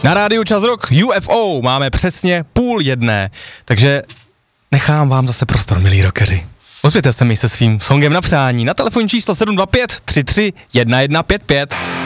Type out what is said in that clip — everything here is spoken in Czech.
Na rádiu Čas Rock UFO máme přesně 12:30, takže nechám vám zase prostor, milí rockeři. Ozvěte se mi se svým songem na přání na telefonní číslo 725 33 1155.